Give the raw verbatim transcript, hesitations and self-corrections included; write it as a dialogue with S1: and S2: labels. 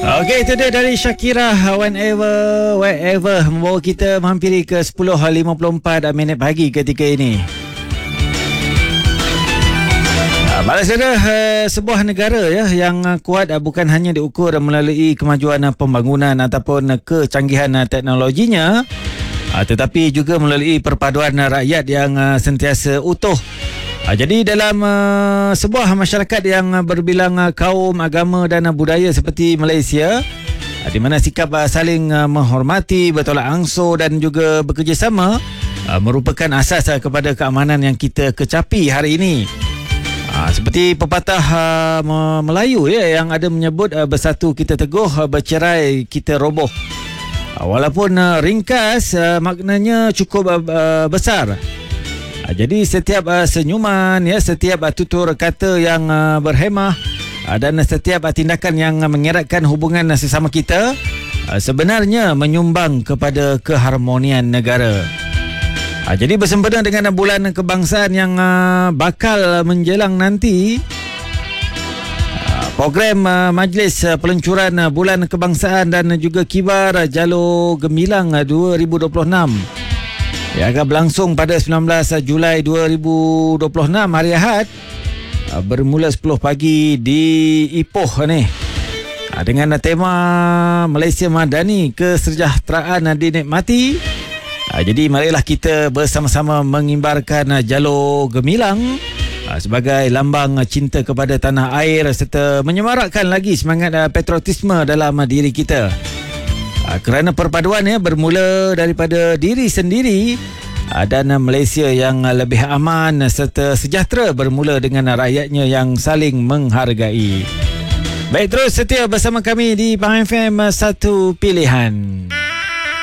S1: Okey, itu dia dari Shakira, Whenever, Wherever, membawa kita menghampiri ke sepuluh lima puluh empat minit pagi ketika ini. Balas ada uh, sebuah negara ya yang kuat uh, bukan hanya diukur melalui kemajuan uh, pembangunan ataupun uh, kecanggihan uh, teknologinya, uh, tetapi juga melalui perpaduan uh, rakyat yang uh, sentiasa utuh. Uh, jadi dalam uh, sebuah masyarakat yang uh, berbilang uh, kaum, agama dan uh, budaya seperti Malaysia, uh, di mana sikap uh, saling uh, menghormati, bertolak ansur dan juga bekerjasama uh, merupakan asas uh, kepada keamanan yang kita kecapi hari ini. Ha, seperti pepatah uh, Melayu ya yang ada menyebut uh, bersatu kita teguh, uh, bercerai kita roboh. Uh, walaupun uh, ringkas, uh, maknanya cukup uh, uh, besar. Uh, jadi setiap uh, senyuman ya, setiap uh, tutur kata yang uh, berhemah uh, dan setiap uh, tindakan yang uh, mengeratkan hubungan uh, sesama kita uh, sebenarnya menyumbang kepada keharmonian negara. Ha, jadi bersempena dengan bulan kebangsaan yang uh, bakal menjelang nanti, uh, program uh, Majlis uh, Peluncuran uh, Bulan Kebangsaan dan juga Kibar uh, Jalur Gemilang uh, dua ribu dua puluh enam yang akan berlangsung pada sembilan belas Julai dua ribu dua puluh enam hari Ahad, uh, bermula sepuluh pagi di Ipoh ni, uh, dengan uh, tema Malaysia Madani, kesejahteraan uh, dinikmati. Ha, jadi marilah kita bersama-sama mengimbarkan uh, jalur gemilang uh, sebagai lambang uh, cinta kepada tanah air serta menyemarakkan lagi semangat uh, patriotisme dalam uh, diri kita. Uh, kerana perpaduan ya bermula daripada diri sendiri uh, dan uh, Malaysia yang uh, lebih aman uh, serta sejahtera bermula dengan uh, rakyatnya yang saling menghargai. Baik, terus setia bersama kami di Pahang F M, uh, satu pilihan.